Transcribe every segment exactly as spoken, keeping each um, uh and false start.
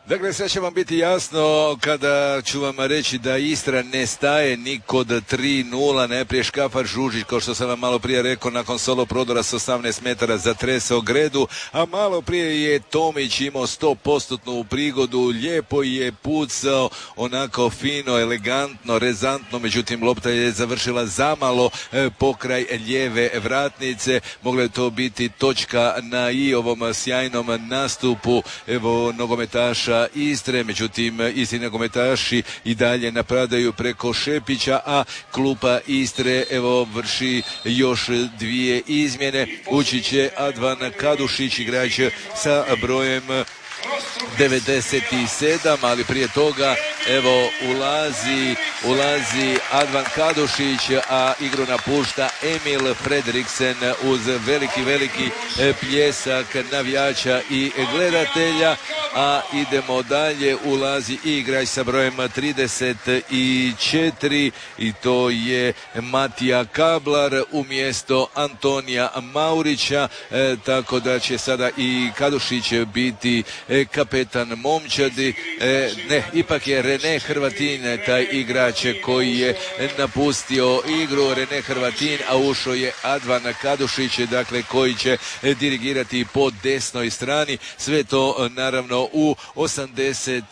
Dakle, sve će vam biti jasno kada ću vam reći da Istra ne staje ni kod tri nula. Najprije Škafar Žužić, kao što sam vam malo prije rekao, nakon solo prodora s osamnaest metara zatresao gredu, a malo prije je Tomić imao sto posto prigodu, lijepo je pucao, onako fino, elegantno, rezantno, međutim lopta je završila zamalo e, pokraj lijeve vratnice. Mogla je to biti točka na i ovom sjajnom nastupu evo nogometaša Istre, međutim isti nogometaši i dalje napadaju preko Šepića, a klupa Istre evo vrši još dvije izmjene. Ući će Advan Kadušić, igrač sa brojem devedeset sedam, ali prije toga evo ulazi ulazi Advan Kadušić, a igru napušta Emil Fredriksen uz veliki veliki pljesak navijača i gledatelja. A idemo dalje, ulazi i igrač sa brojem trideset četiri i to je Matija Kablar umjesto Antonija Maurića, e, tako da će sada i Kadušić biti e, kapetan momčadi. E, ne, ipak je Rene Hrvatin taj igrač koji je napustio igru, Rene Hrvatin, a ušao je Advan Kadušić, dakle koji će dirigirati po desnoj strani. Sve to naravno u osamdeset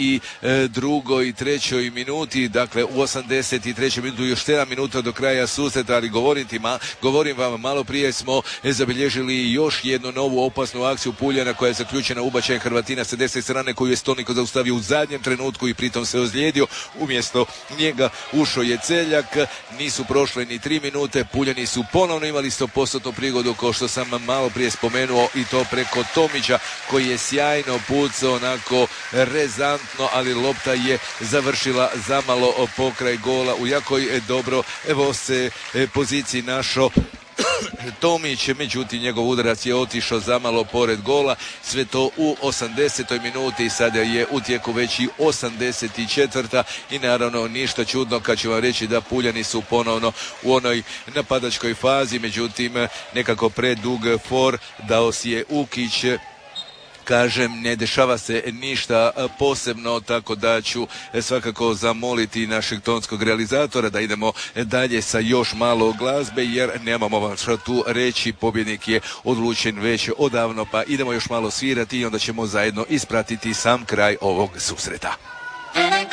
drugoj i trećoj minuti, dakle u osamdeset trećoj minuti, još sedam minuta do kraja susreta, ali govorim, ti, ma, govorim vam, malo prije smo zabilježili još jednu novu opasnu akciju Puljana koja je zaključena ubačajem Hrvatina sa desne strane, koju je Stolniko zaustavio u zadnjem trenutku i pritom se ozlijedio. Umjesto njega ušao je Celjak. Nisu prošle ni tri minute, Puljani su ponovno imali sto posto prigodu, kao što sam malo prije spomenuo, i to preko Tomića koji je sjajno pucao, onako rezantno, ali lopta je završila zamalo pokraj gola. U jakoj dobro evo se poziciji našao Tomić, međutim njegov udarac je otišao zamalo pored gola. Sve to u osamdesetoj minuti, sada je u tijeku već i osamdeset četvrta i naravno ništa čudno kad ću vam reći da Puljani su ponovno u onoj napadačkoj fazi, međutim nekako predug for dao si je Ukić. Kažem, ne dešava se ništa posebno, tako da ću svakako zamoliti našeg tonskog realizatora da idemo dalje sa još malo glazbe, jer nemamo vam što tu reći, pobjednik je odlučen već odavno, pa idemo još malo svirati i onda ćemo zajedno ispratiti sam kraj ovog susreta.